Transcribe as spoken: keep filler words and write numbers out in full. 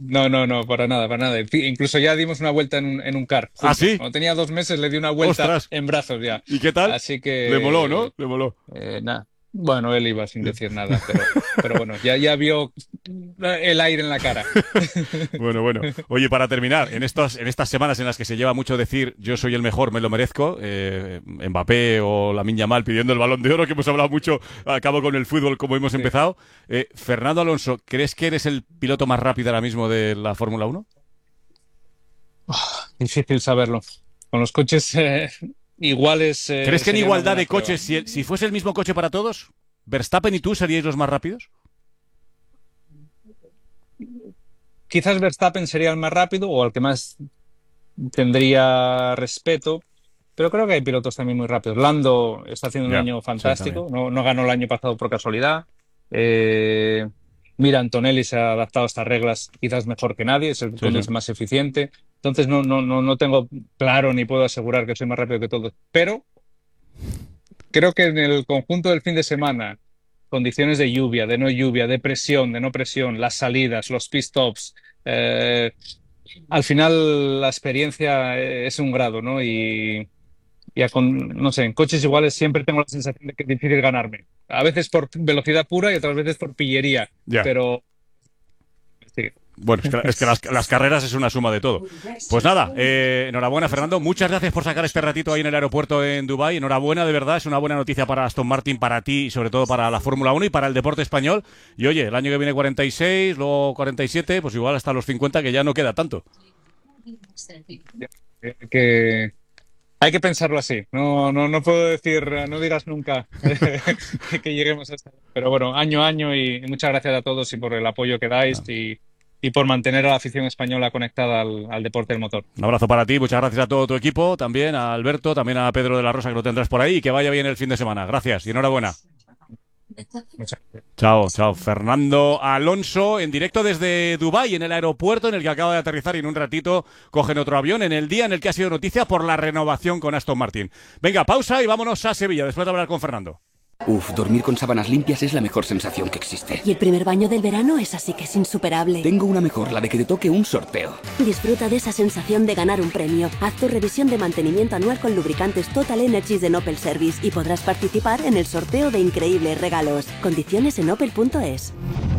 No, no, no, para nada, para nada. En fin, incluso ya dimos una vuelta en un, en un car ¿Ah, juntos. sí? Cuando tenía dos meses le di una vuelta ¡Ostras! en brazos ya. ¿Y qué tal? Así Le moló, ¿no? que, Le moló. eh, nada. Bueno, él iba sin Bien. decir nada, pero, pero bueno, ya, ya vio el aire en la cara. Bueno, bueno. Oye, para terminar, en estas, en estas semanas en las que se lleva mucho decir yo soy el mejor, me lo merezco, eh, Mbappé o Lamine Yamal pidiendo el Balón de Oro, que hemos hablado mucho, acabo con el fútbol como hemos Sí. empezado. Eh, Fernando Alonso, ¿crees que eres el piloto más rápido ahora mismo de la Fórmula Uno? Difícil saberlo. Con los coches eh, iguales ¿Crees eh, que en sería una igualdad buena de prueba. coches, si, el- si fuese el mismo coche para todos, Verstappen y tú seríais los más rápidos? Quizás Verstappen sería el más rápido o el que más tendría respeto, pero creo que hay pilotos también muy rápidos. Lando está haciendo un Ya, año sí, también. fantástico, no, no ganó el año pasado por casualidad. Eh, Mira, Antonelli se ha adaptado a estas reglas quizás mejor que nadie, es el que Sí, sí. conduce más eficiente. Entonces no, no, no, no tengo claro ni puedo asegurar que soy más rápido que todos, pero creo que en el conjunto del fin de semana, condiciones de lluvia, de no lluvia, de presión, de no presión, las salidas, los pit stops, eh, al final la experiencia eh, es un grado, ¿no? Y, y a con- no sé, en coches iguales siempre tengo la sensación de que es difícil ganarme. A veces por velocidad pura y otras veces por pillería, Ya. pero sí. Bueno, es que, es que las, las carreras es una suma de todo. Pues nada, eh, enhorabuena Fernando, muchas gracias por sacar este ratito ahí en el aeropuerto en Dubái. Enhorabuena, de verdad, es una buena noticia para Aston Martin, para ti y sobre todo para la Fórmula Uno y para el deporte español. Y oye, el año que viene cuarenta y seis, luego cuarenta y siete, pues igual hasta los cincuenta, que ya no queda tanto. Eh, que hay que pensarlo así. No, no, no puedo decir, eh, no digas nunca que, que lleguemos hasta. Pero bueno, año a año y, y muchas gracias a todos y por el apoyo que dais y, y por mantener a la afición española conectada al, al deporte del motor. Un abrazo para ti, muchas gracias a todo tu equipo, también a Alberto, también a Pedro de la Rosa, que lo tendrás por ahí, y que vaya bien el fin de semana. Gracias y enhorabuena. Muchas gracias. Chao, chao. Fernando Alonso en directo desde Dubái, en el aeropuerto en el que acaba de aterrizar y en un ratito cogen otro avión en el día en el que ha sido noticia por la renovación con Aston Martin. Venga, pausa y vámonos a Sevilla después de hablar con Fernando. Uf, dormir con sábanas limpias es la mejor sensación que existe. Y el primer baño del verano es así que es insuperable. Tengo una mejor, la de que te toque un sorteo. Disfruta de esa sensación de ganar un premio. Haz tu revisión de mantenimiento anual con lubricantes Total Energies de Opel Service y podrás participar en el sorteo de increíbles regalos. Condiciones en opel punto es.